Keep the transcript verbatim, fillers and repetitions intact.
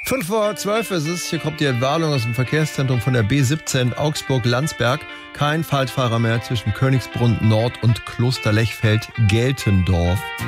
Fünf vor zwölf ist es. Hier kommt die Entwarnung aus dem Verkehrszentrum von der B siebzehn Augsburg-Landsberg. Kein Falschfahrer mehr zwischen Königsbrunn Nord und Klosterlechfeld-Geltendorf.